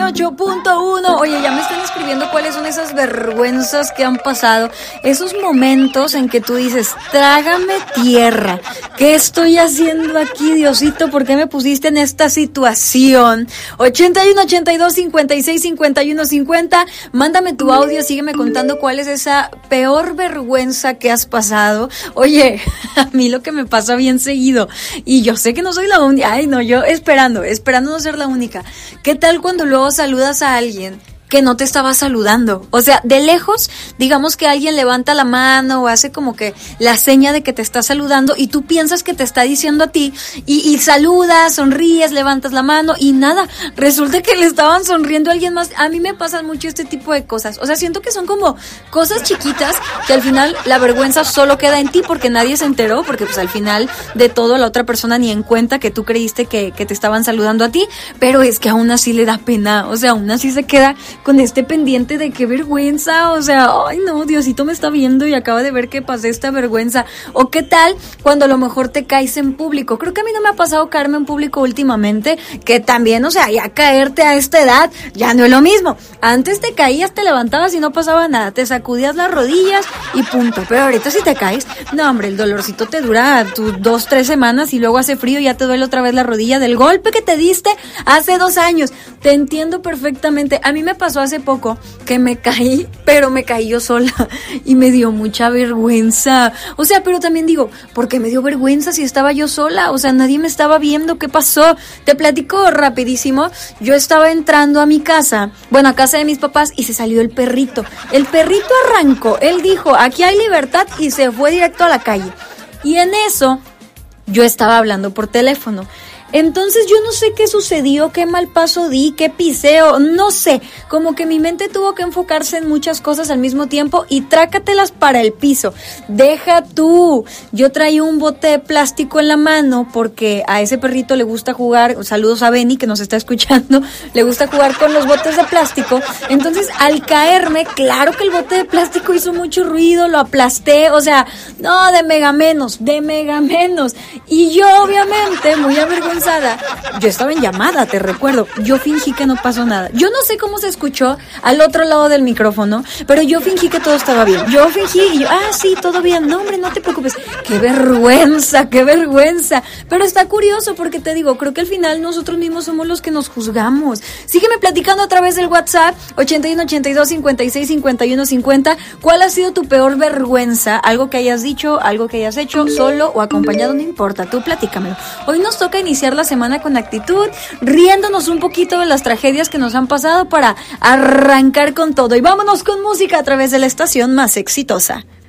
98.1. Oye, ya me están escribiendo cuáles son esas vergüenzas que han pasado, esos momentos en que tú dices, trágame tierra, ¿qué estoy haciendo aquí, Diosito? ¿Por qué me pusiste en esta situación? 81 82 56 51 50. Mándame tu audio, sígueme contando cuál es esa peor vergüenza que has pasado. Oye, a mí lo que me pasa bien seguido, y yo sé que no soy la única, ay no, yo esperando no ser la única. ¿Qué tal cuando luego saludas a alguien que no te estaba saludando? O sea, de lejos, digamos que alguien levanta la mano o hace como que la seña de que te está saludando y tú piensas que te está diciendo a ti y saludas, sonríes, levantas la mano y nada, resulta que le estaban sonriendo a alguien más. A mí me pasan mucho este tipo de cosas, o sea, siento que son como cosas chiquitas que al final la vergüenza solo queda en ti porque nadie se enteró, porque pues al final de todo la otra persona ni en cuenta que tú creíste que te estaban saludando a ti, pero es que aún así le da pena, o sea, aún así se queda con este pendiente de qué vergüenza, o sea, ay no, Diosito me está viendo y acaba de ver que pasé esta vergüenza. O qué tal cuando a lo mejor te caes en público. Creo que a mí no me ha pasado caerme en público últimamente, que también, o sea, ya caerte a esta edad ya no es lo mismo. Antes te caías, te levantabas y no pasaba nada, te sacudías las rodillas y punto, pero ahorita si te caes, no hombre, el dolorcito te dura 2-3 semanas y luego hace frío y ya te duele otra vez la rodilla del golpe que te diste hace 2 años. Te entiendo perfectamente. A mí me pasó hace poco que me caí, pero me caí yo sola y me dio mucha vergüenza. O sea, pero también digo, ¿por qué me dio vergüenza si estaba yo sola? O sea, nadie me estaba viendo. ¿Qué pasó? Te platico rapidísimo. Yo estaba entrando a mi casa, bueno, a casa de mis papás, y se salió el perrito. El perrito arrancó, él dijo, aquí hay libertad, y se fue directo a la calle. Y en eso, yo estaba hablando por teléfono. Entonces yo no sé qué sucedió, qué mal paso di, qué piseo, no sé, como que mi mente tuvo que enfocarse en muchas cosas al mismo tiempo y trácatelas para el piso. Deja tú, yo traía un bote de plástico en la mano porque a ese perrito le gusta jugar, saludos a Benny que nos está escuchando, le gusta jugar con los botes de plástico. Entonces al caerme, claro que el bote de plástico hizo mucho ruido, lo aplasté, o sea, no, de mega menos. Y yo obviamente, muy avergonzada, yo estaba en llamada, te recuerdo, yo fingí que no pasó nada. Yo no sé cómo se escuchó al otro lado del micrófono, pero yo fingí que todo estaba bien. Yo fingí y yo, sí, todo bien, no hombre, no te preocupes. Qué vergüenza. Pero está curioso porque te digo, creo que al final nosotros mismos somos los que nos juzgamos. Sígueme platicando a través del WhatsApp 81 82 56 51 50. ¿Cuál ha sido tu peor vergüenza? Algo que hayas dicho, algo que hayas hecho, solo o acompañado, no importa, tú platícamelo. Hoy nos toca iniciar la semana con actitud, riéndonos un poquito de las tragedias que nos han pasado para arrancar con todo. Y vámonos con música a través de la estación más exitosa.